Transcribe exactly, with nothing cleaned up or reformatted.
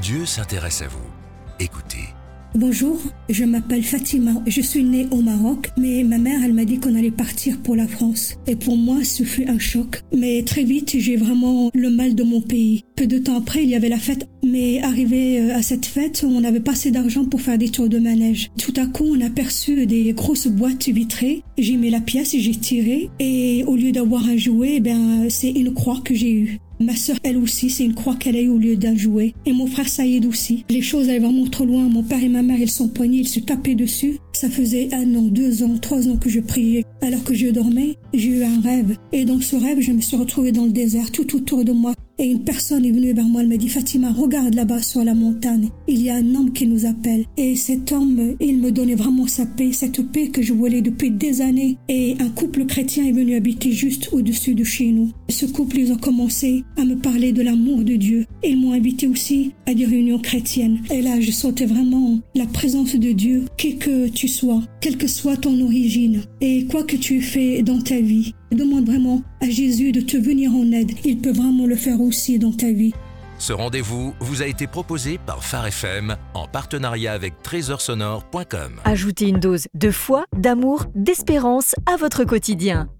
Dieu s'intéresse à vous. Écoutez. Bonjour, je m'appelle Fatima. Je suis née au Maroc, mais ma mère, elle m'a dit qu'on allait partir pour la France. Et pour moi, ce fut un choc. Mais très vite, j'ai vraiment le mal de mon pays. Peu de temps après, il y avait la fête. Mais arrivé à cette fête, on n'avait pas assez d'argent pour faire des tours de manège. Tout à coup, on a aperçu des grosses boîtes vitrées. J'ai mis la pièce et j'ai tiré. Et au lieu d'avoir un jouet, eh bien, c'est une croix que j'ai eue. Ma sœur, elle aussi, c'est une croix qu'elle a eue au lieu d'un jouet. Et mon frère Saïd aussi. Les choses allaient vraiment trop loin. Mon père et ma mère, ils sont poignés, ils se tapaient dessus. Ça faisait un an, deux ans, trois ans que je priais. Alors que je dormais, j'ai eu un rêve. Et dans ce rêve, je me suis retrouvée dans le désert, tout autour de moi. Et une personne est venue vers moi, elle m'a dit « Fatima, regarde là-bas sur la montagne. Il y a un homme qui nous appelle. » Et cet homme, il me donnait vraiment sa paix, cette paix que je voulais depuis des années. Et un couple chrétien est venu habiter juste au-dessus de chez nous. Ce couple, ils ont commencé à me parler de l'amour de Dieu. Ils m'ont invité aussi à des réunions chrétiennes. Et là, je sentais vraiment la présence de Dieu, qui que tu sois, quelle que soit ton origine, et quoi que tu aies fait dans ta vie. Demande vraiment à Jésus de te venir en aide. Il peut vraiment le faire aussi dans ta vie. Ce rendez-vous vous a été proposé par Phare F M en partenariat avec trésor sonore point com. Ajoutez une dose de foi, d'amour, d'espérance à votre quotidien.